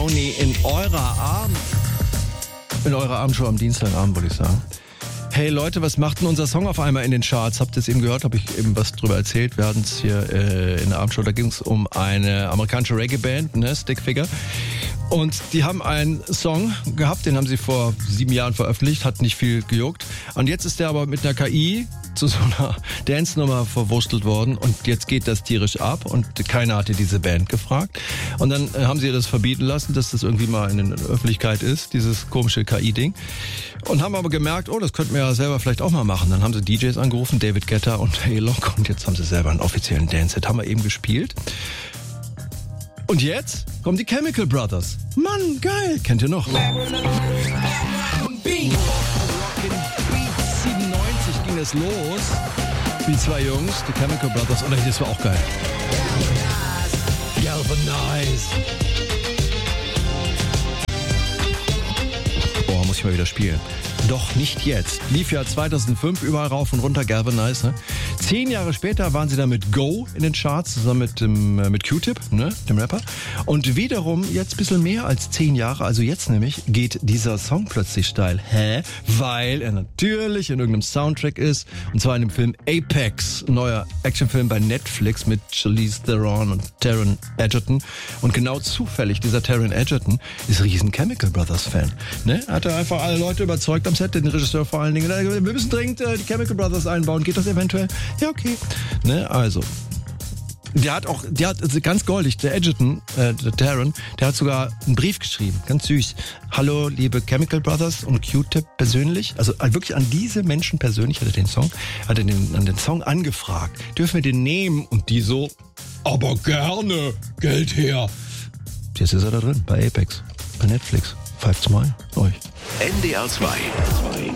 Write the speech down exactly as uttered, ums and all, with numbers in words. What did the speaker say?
Tony in eurer Abend, in eurer Abendshow am Dienstagabend, würde ich sagen. Hey Leute, was macht denn unser Song auf einmal in den Charts? Habt ihr es eben gehört? Habe ich eben was drüber erzählt? Wir hatten es hier äh, in der Abendshow. Da ging es um eine amerikanische Reggae-Band, ne, Stickfigure. Und die haben einen Song gehabt, den haben sie vor sieben Jahren veröffentlicht, hat nicht viel gejuckt. Und jetzt ist der aber mit einer K I zu so einer Dance-Nummer verwurstelt worden und jetzt geht das tierisch ab und keiner hatte diese Band gefragt. Und dann haben sie das verbieten lassen, dass das irgendwie mal in der Öffentlichkeit ist, dieses komische K I-Ding. Und haben aber gemerkt, oh, das könnten wir ja selber vielleicht auch mal machen. Dann haben sie D Js angerufen, David Guetta und A-Lock, und jetzt haben sie selber einen offiziellen Dance-Hit, haben wir eben gespielt. Und jetzt kommen die Chemical Brothers. Mann, geil. Kennt ihr noch? siebenundneunzig ging es los. Die zwei Jungs, die Chemical Brothers. Und das war auch geil. Galvanize. Oh, muss ich mal wieder spielen. Doch nicht jetzt. Lief ja zweitausendfünf überall rauf und runter, Galvanize. Ne? Zehn Jahre später waren sie dann mit Go in den Charts, zusammen mit dem mit Q-Tip, ne, dem Rapper. Und wiederum jetzt ein bisschen mehr als zehn Jahre, also jetzt nämlich, geht dieser Song plötzlich steil. Hä? Weil er natürlich in irgendeinem Soundtrack ist. Und zwar in dem Film Apex, ein neuer Actionfilm bei Netflix mit Charlize Theron und Taron Egerton. Und genau zufällig, dieser Taron Egerton ist riesen Chemical Brothers Fan. Ne? Hat er einfach alle Leute überzeugt am Set, den Regisseur vor allen Dingen. Wir müssen dringend äh, die Chemical Brothers einbauen. Geht das eventuell? Ja, okay. Ne, also. Der hat auch, der hat also ganz goldig, der Egerton, äh, der Taron, der hat sogar einen Brief geschrieben, ganz süß. Hallo, liebe Chemical Brothers und Q-Tip persönlich, also wirklich an diese Menschen persönlich hat er den Song, hat er den, an den Song angefragt. Dürfen wir den nehmen? Und die so, aber gerne, Geld her. Jetzt ist er da drin, bei Apex, bei Netflix. Pfeift's mal euch. N D R zwei.